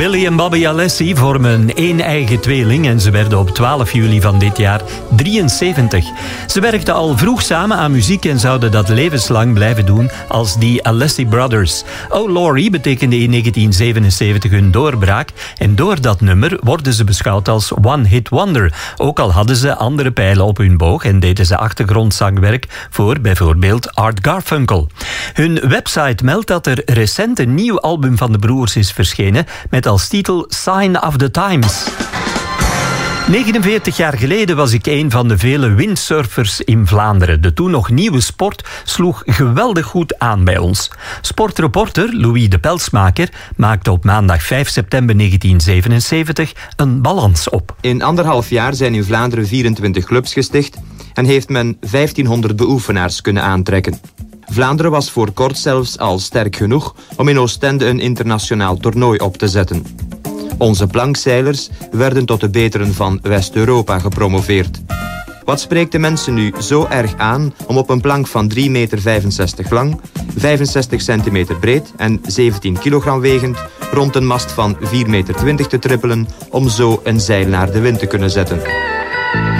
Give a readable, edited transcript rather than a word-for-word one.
Billy en Bobby Alessi vormen één eigen tweeling en ze werden op 12 juli van dit jaar 73. Ze werkten al vroeg samen aan muziek en zouden dat levenslang blijven doen als die Alessi Brothers. Oh Laurie betekende in 1977 hun doorbraak en door dat nummer worden ze beschouwd als One Hit Wonder. Ook al hadden ze andere pijlen op hun boog en deden ze achtergrondzangwerk voor bijvoorbeeld Art Garfunkel. Hun website meldt dat er recent een nieuw album van de broers is verschenen met als titel Sign of the Times. 49 jaar geleden was ik een van de vele windsurfers in Vlaanderen. De toen nog nieuwe sport sloeg geweldig goed aan bij ons. Sportreporter Louis de Pelsmaker maakte op maandag 5 september 1977 een balans op. In 1,5 jaar zijn in Vlaanderen 24 clubs gesticht en heeft men 1500 beoefenaars kunnen aantrekken. Vlaanderen was voor kort zelfs al sterk genoeg om in Oostende een internationaal toernooi op te zetten. Onze plankzeilers werden tot de beteren van West-Europa gepromoveerd. Wat spreekt de mensen nu zo erg aan om op een plank van 3,65 meter lang, 65 centimeter breed en 17 kilogram wegend rond een mast van 4,20 meter te trippelen om zo een zeil naar de wind te kunnen zetten?